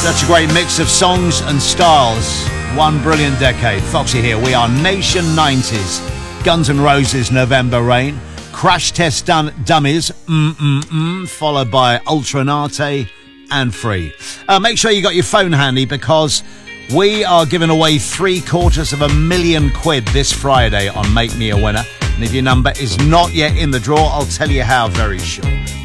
Such a great mix of songs and styles. One brilliant decade. Foxy here. We are Nation 90s. Guns N' Roses, November Rain. Crash Test Dummies, followed by Ultranate and Free. Make sure you got your phone handy because we are giving away £750,000 this Friday on Make Me a Winner. And if your number is not yet in the draw, I'll tell you how very shortly.